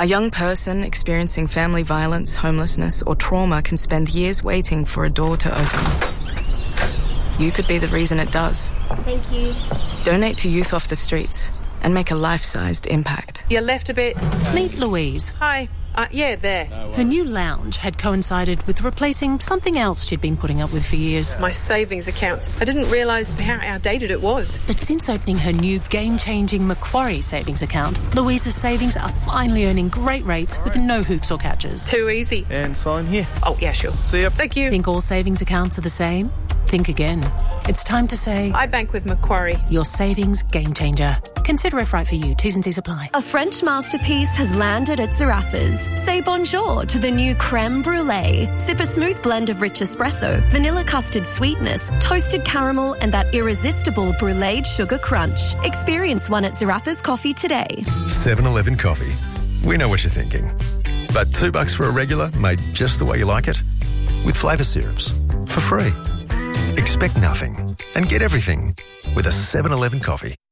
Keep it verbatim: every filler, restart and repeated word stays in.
A young person experiencing family violence, homelessness, or trauma can spend years waiting for a door to open. You could be the reason it does. Thank you. Donate to Youth Off the Streets and make a life-sized impact. You left a bit. Meet Louise. Hi. Uh, yeah, there. Her new lounge had coincided with replacing something else she'd been putting up with for years. My savings account. I didn't realise how outdated it was. But since opening her new game-changing Macquarie savings account, Louise's savings are finally earning great rates with no hoops or catches. Too easy. And sign here. Oh, yeah, sure. See ya. Thank you. Think all savings accounts are the same? Think again. It's time to say... I bank with Macquarie. Your savings game changer. Consider if right for you. T's and C's apply. A French masterpiece has landed at Zaraffa's. Say bonjour to the new creme brulee. Sip a smooth blend of rich espresso, vanilla custard sweetness, toasted caramel, and that irresistible bruleed sugar crunch. Experience one at Zaraffa's Coffee today. seven eleven Coffee. We know what you're thinking. But two bucks for a regular made just the way you like it? With flavour syrups. For free. Expect nothing and get everything with a seven eleven Coffee.